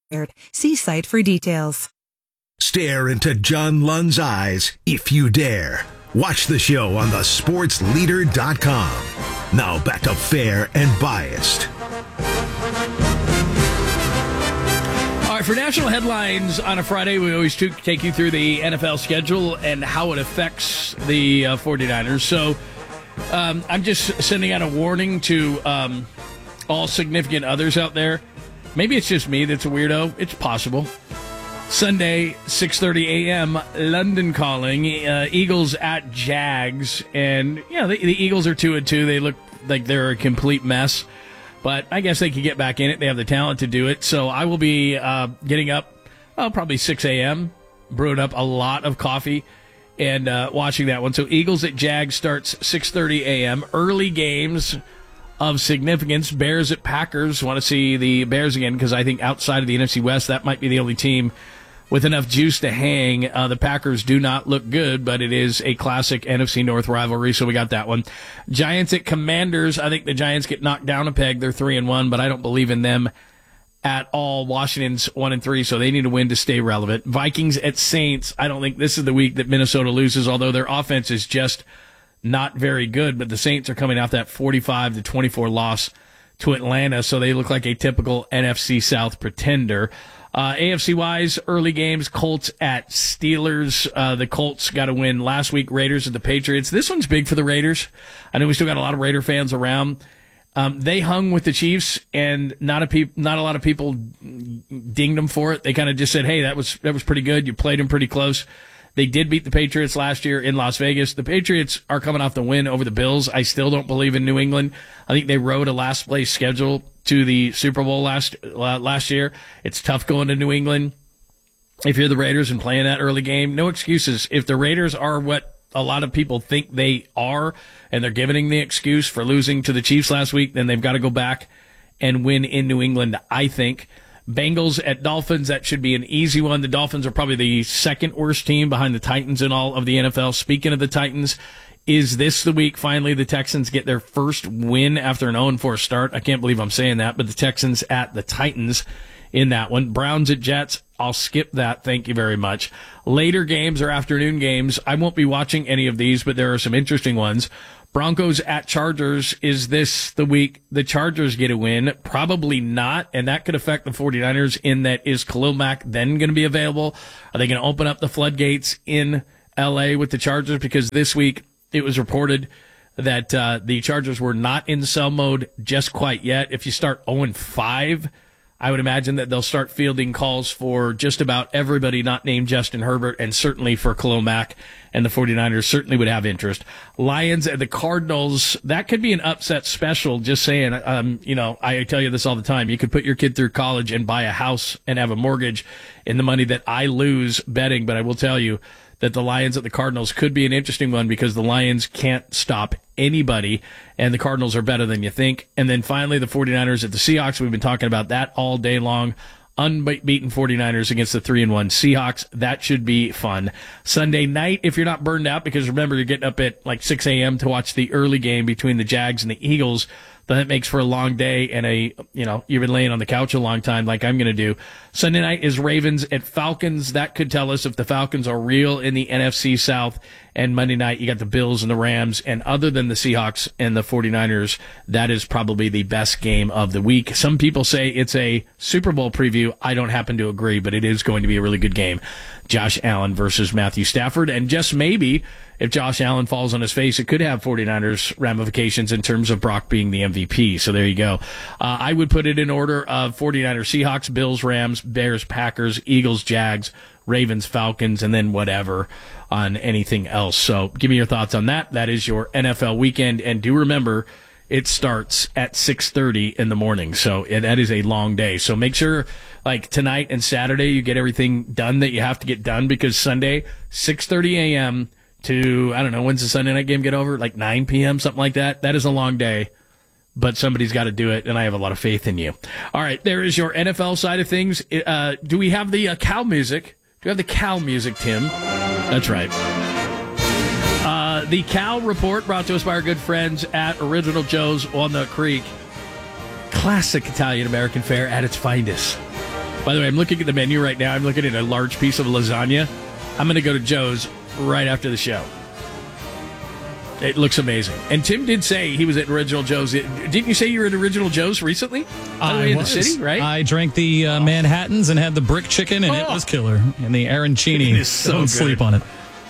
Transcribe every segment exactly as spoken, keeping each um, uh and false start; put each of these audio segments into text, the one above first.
See site for details. Stare into John Lund's eyes if you dare. Watch the show on the sports leader dot com. Now back to Fair and Biased. All right, for national headlines on a Friday, we always t- take you through the N F L schedule and how it affects the uh, 49ers. So um, I'm just sending out a warning to um, all significant others out there. Maybe it's just me that's a weirdo. It's possible. Sunday, six thirty a.m., London calling, uh, Eagles at Jags. And, yeah, the, the Eagles are two and two. They look like they're a complete mess. But I guess they could get back in it. They have the talent to do it. So I will be uh, getting up, oh, probably six a.m., brewing up a lot of coffee and uh, watching that one. So Eagles at Jags starts six thirty a.m. Early games of significance. Bears at Packers. Want to see the Bears again because I think outside of the N F C West, that might be the only team with enough juice to hang. Uh, the Packers do not look good, but it is a classic N F C North rivalry, so we got that one. Giants at Commanders. I think the Giants get knocked down a peg. They're three and one, but I don't believe in them at all. Washington's one and three, so they need to win to stay relevant. Vikings at Saints. I don't think this is the week that Minnesota loses, although their offense is just not very good, but the Saints are coming off that forty-five to twenty-four loss to Atlanta, so they look like a typical N F C South pretender. Uh, A F C-wise, early games, Colts at Steelers. Uh, the Colts got a win last week, Raiders at the Patriots. This one's big for the Raiders. I know we still got a lot of Raider fans around. Um, they hung with the Chiefs, and not a peop- not a lot of people dinged them for it. They kind of just said, hey, that was that was pretty good. You played them pretty close. They did beat the Patriots last year in Las Vegas. The Patriots are coming off the win over the Bills. I still don't believe in New England. I think they rode a last-place schedule to the Super Bowl last uh, last year. It's tough going to New England if you're the Raiders and playing that early game. No excuses. If the Raiders are what a lot of people think they are, and they're giving the excuse for losing to the Chiefs last week, then they've got to go back and win in New England, I think. Bengals at Dolphins, that should be an easy one. The Dolphins are probably the second worst team behind the Titans in all of the N F L. Speaking of the Titans, is this the week finally the Texans get their first win after an oh and four start? I can't believe I'm saying that, but the Texans at the Titans in that one. Browns at Jets, I'll skip that. Thank you very much. Later games or afternoon games, I won't be watching any of these, but there are some interesting ones. Broncos at Chargers. Is this the week the Chargers get a win? Probably not, and that could affect the 49ers in that is Khalil Mack then going to be available? Are they going to open up the floodgates in L A with the Chargers? Because this week it was reported that uh, the Chargers were not in sell mode just quite yet. If you start oh and five, I would imagine that they'll start fielding calls for just about everybody not named Justin Herbert, and certainly for Khalil Mack, and the 49ers certainly would have interest. Lions and the Cardinals, that could be an upset special, just saying. Um, you know, I tell you this all the time. You could put your kid through college and buy a house and have a mortgage in the money that I lose betting, but I will tell you that the Lions at the Cardinals could be an interesting one because the Lions can't stop anybody, and the Cardinals are better than you think. And then finally, the 49ers at the Seahawks. We've been talking about that all day long. Unbeaten 49ers against the three and one Seahawks. That should be fun. Sunday night, if you're not burned out, because remember, you're getting up at like six a.m. to watch the early game between the Jags and the Eagles. That makes for a long day and a, you know, you've been laying on the couch a long time like I'm going to do. Sunday night is Ravens at Falcons. That could tell us if the Falcons are real in the N F C South. And Monday night, you got the Bills and the Rams. And other than the Seahawks and the 49ers, that is probably the best game of the week. Some people say it's a Super Bowl preview. I don't happen to agree, but it is going to be a really good game. Josh Allen versus Matthew Stafford. And just maybe, if Josh Allen falls on his face, it could have 49ers ramifications in terms of Brock being the M V P. So there you go. Uh, I would put it in order of 49ers, Seahawks, Bills, Rams, Bears, Packers, Eagles, Jags, Ravens, Falcons, and then whatever on anything else. So give me your thoughts on that. That is your N F L weekend. And do remember, it starts at six thirty in the morning. So it, that is a long day. So make sure, like tonight and Saturday, you get everything done that you have to get done, because Sunday, six thirty a.m., to, I don't know, when's the Sunday night game get over? Like nine p.m., something like that. That is a long day, but somebody's got to do it, and I have a lot of faith in you. All right, there is your N F L side of things. Uh, do we have the uh, cow music? Do we have the cow music, Tim? That's right. Uh, the Cow Report brought to us by our good friends at Original Joe's Walnut Creek. Classic Italian-American fare at its finest. By the way, I'm looking at the menu right now. I'm looking at a large piece of lasagna. I'm going to go to Joe's right after the show. It looks amazing. And Tim did say he was at Original Joe's. Didn't you say you were at Original Joe's recently? By the way, in the city, right? I drank the uh, Manhattans and had the brick chicken, and oh. it was killer. And the arancini. It is so Don't good. sleep on it.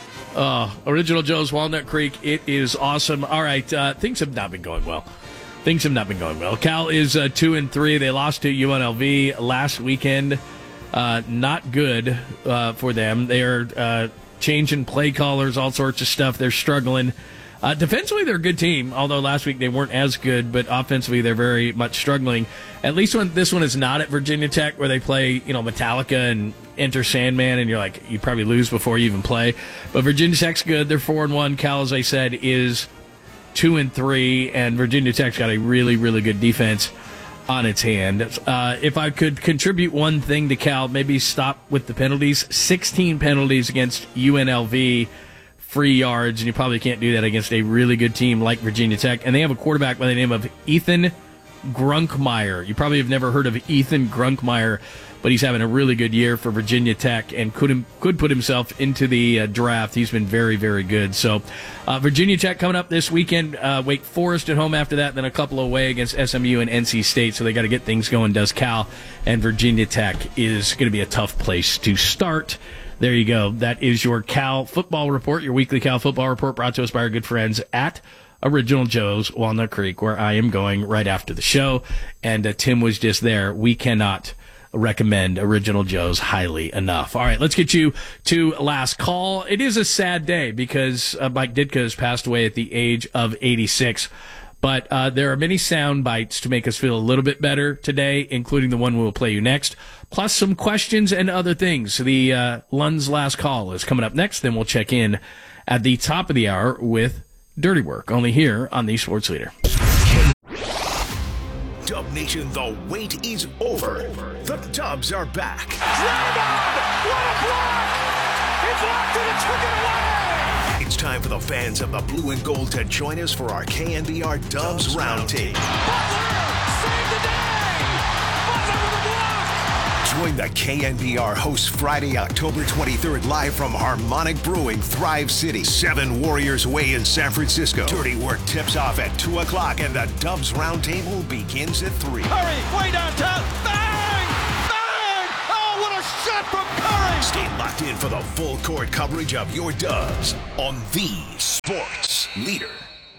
Uh, Original Joe's, Walnut Creek. It is awesome. All right, uh, things have not been going well. Things have not been going well. Cal is uh, two and three. They lost to U N L V last weekend. Uh, not good uh, for them. They are uh, changing play callers, all sorts of stuff. They're struggling. Uh, defensively, they're a good team, although last week they weren't as good, but offensively they're very much struggling. At least when this one is not at Virginia Tech, where they play, you know, Metallica and Enter Sandman, and you're like, you probably lose before you even play. But Virginia Tech's good. They're four and one. Cal, as I said, is two and three, and Virginia Tech's got a really, really good defense on its hand. Uh, if I could contribute one thing to Cal, maybe stop with the penalties. sixteen penalties against U N L V. Free yards, and you probably can't do that against a really good team like Virginia Tech. And they have a quarterback by the name of Ethan Grunkmeyer. You probably have never heard of Ethan Grunkmeyer, but he's having a really good year for Virginia Tech and could could put himself into the uh, draft. He's been very, very good. So uh, Virginia Tech coming up this weekend. Uh, Wake Forest at home after that, then a couple away against S M U and N C State. So they got to get things going, does Cal. And Virginia Tech is going to be a tough place to start. There you go. That is your Cal football report, your weekly Cal football report brought to us by our good friends at Original Joe's, Walnut Creek, where I am going right after the show. And uh, Tim was just there. We cannot recommend Original Joe's highly enough. All right, let's get you to last call. It is a sad day because uh, Mike Ditka has passed away at the age of eighty-six. But uh, there are many sound bites to make us feel a little bit better today, including the one we will play you next, plus some questions and other things. The uh, Lund's Last Call is coming up next. Then we'll check in at the top of the hour with Dirty Work, only here on the Sports Leader. Dub Nation, the wait is over. The Dubs are back. Draymond! What a block! He blocked it and took it away! It's time for the fans of the blue and gold to join us for our K N B R Dubs Roundtable. Butler! Save the day! Butler with a block! Join the K N B R hosts Friday, October twenty-third, live from Harmonic Brewing, Thrive City, seven Warriors Way in San Francisco. Dirty Work tips off at two o'clock, and the Dubs Roundtable begins at three. Curry, way downtown. Bang! Bang! Oh, what a shot from Curry! Stay locked in for the full court coverage of your Dubs on the Sports Leader.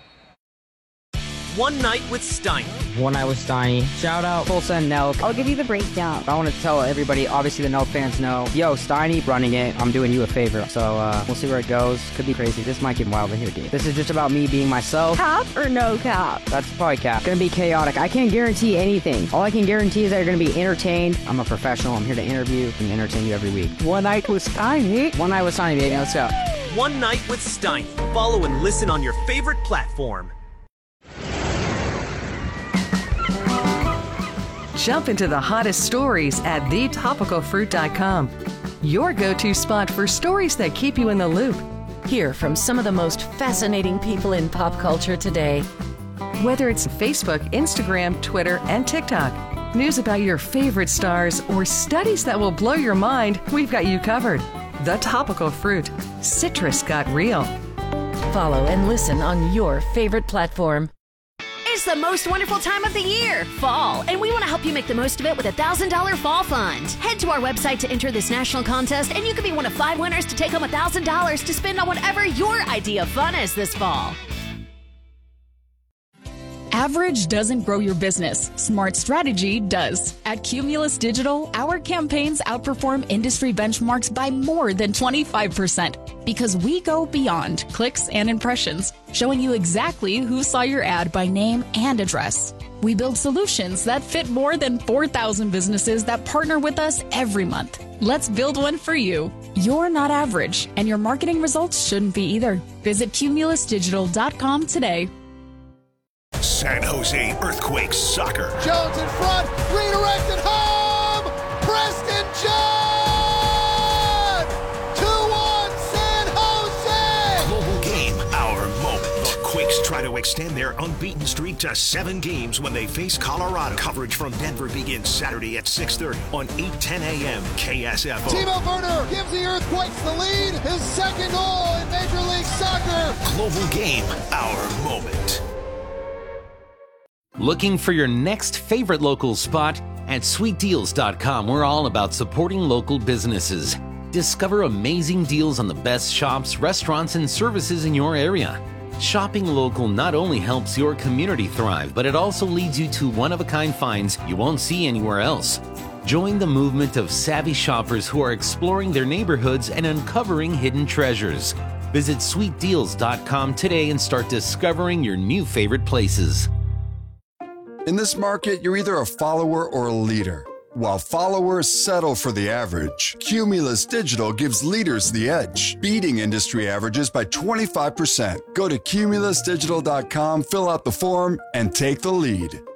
One Night with Steiny. One Night with Steiny. Shout out Tulsa and Nelk. I'll give you the breakdown. I want to tell everybody, obviously the Nelk fans know, yo, Steiny running it. I'm doing you a favor. So uh, we'll see where it goes. Could be crazy. This might get wild in here, dude. This is just about me being myself. Cap or no cap? That's probably cap. Gonna be chaotic. I can't guarantee anything. All I can guarantee is that you're gonna be entertained. I'm a professional. I'm here to interview and entertain you every week. One Night with Steiny. One Night with Steiny, baby. Let's go. One Night with Steiny. Follow and listen on your favorite platform. Jump into the hottest stories at the topical fruit dot com. Your go-to spot for stories that keep you in the loop. Hear from some of the most fascinating people in pop culture today. Whether it's Facebook, Instagram, Twitter, and TikTok, news about your favorite stars, or studies that will blow your mind, we've got you covered. The Topical Fruit. Citrus got real. Follow and listen on your favorite platform. It's the most wonderful time of the year, fall, and we want to help you make the most of it with a one thousand dollars Fall Fund. Head to our website to enter this national contest, and you could be one of five winners to take home one thousand dollars to spend on whatever your idea of fun is this fall. Average doesn't grow your business. Smart strategy does. At Cumulus Digital, our campaigns outperform industry benchmarks by more than twenty-five percent because we go beyond clicks and impressions, showing you exactly who saw your ad by name and address. We build solutions that fit more than four thousand businesses that partner with us every month. Let's build one for you. You're not average, and your marketing results shouldn't be either. Visit cumulus digital dot com today. San Jose Earthquakes soccer. Jones in front, redirected home! Preston John! two one San Jose! Global game, our moment. The Quakes try to extend their unbeaten streak to seven games when they face Colorado. Coverage from Denver begins Saturday at six thirty on eight ten a.m. K S F O. Timo Werner gives the Earthquakes the lead. His second goal in Major League Soccer. Global Game, our moment. Looking for your next favorite local spot? At sweet deals dot com, we're all about supporting local businesses. Discover amazing deals on the best shops, restaurants, and services in your area. Shopping local not only helps your community thrive, but it also leads you to one-of-a-kind finds you won't see anywhere else. Join the movement of savvy shoppers who are exploring their neighborhoods and uncovering hidden treasures. Visit sweet deals dot com today and start discovering your new favorite places. In this market, you're either a follower or a leader. While followers settle for the average, Cumulus Digital gives leaders the edge, beating industry averages by twenty-five percent. Go to cumulus digital dot com, fill out the form, and take the lead.